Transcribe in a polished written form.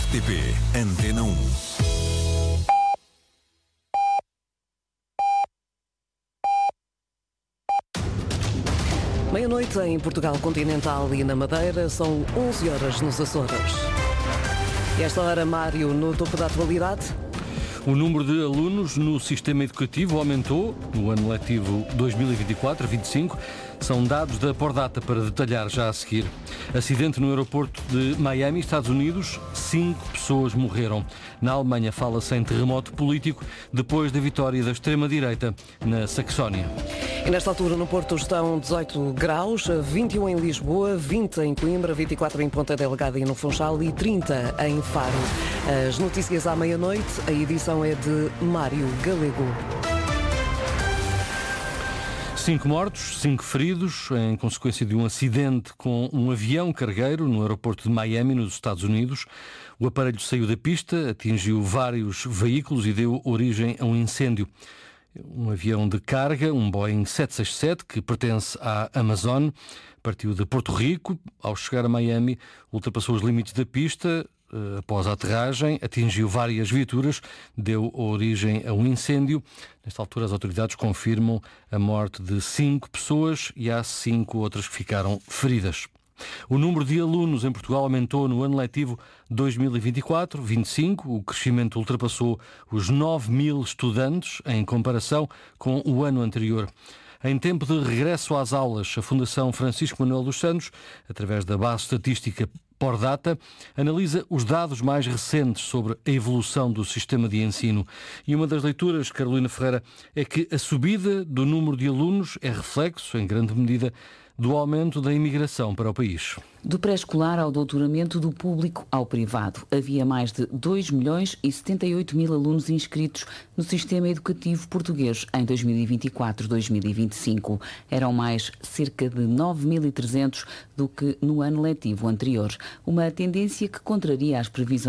RTP Antena 1. Meia-noite em Portugal Continental e na Madeira, são 11 horas nos Açores. E esta hora, Mário, no topo da atualidade. O número de alunos no sistema educativo aumentou no ano letivo 2024-25. São dados da Pordata para detalhar já a seguir. Acidente no aeroporto de Miami, Estados Unidos. 5 pessoas morreram. Na Alemanha fala-se em terremoto político depois da vitória da extrema-direita na Saxónia. E nesta altura no Porto estão 18 graus, 21 em Lisboa, 20 em Coimbra, 24 em Ponta Delgada e no Funchal e 30 em Faro. As notícias à meia-noite, a edição é de Mário Galego. 5 mortos, 5 feridos, em consequência de um acidente com um avião cargueiro no aeroporto de Miami, nos Estados Unidos. O aparelho saiu da pista, atingiu vários veículos e deu origem a um incêndio. Um avião de carga, um Boeing 767, que pertence à Amazon, partiu de Porto Rico. Ao chegar a Miami, ultrapassou os limites da pista. Após a aterragem, atingiu várias viaturas, deu origem a um incêndio. Nesta altura, as autoridades confirmam a morte de 5 pessoas e há 5 outras que ficaram feridas. O número de alunos em Portugal aumentou no ano letivo 2024-25. O crescimento ultrapassou os 9.000 estudantes em comparação com o ano anterior. Em tempo de regresso às aulas, a Fundação Francisco Manuel dos Santos, através da base estatística Pordata, analisa os dados mais recentes sobre a evolução do sistema de ensino. E uma das leituras, Carolina Ferreira, é que a subida do número de alunos é reflexo, em grande medida, do aumento da imigração para o país. Do pré-escolar ao doutoramento, do público ao privado. Havia mais de 2.078.000 alunos inscritos no sistema educativo português em 2024-2025. Eram mais cerca de 9.300 do que no ano letivo anterior. Uma tendência que contraria as previsões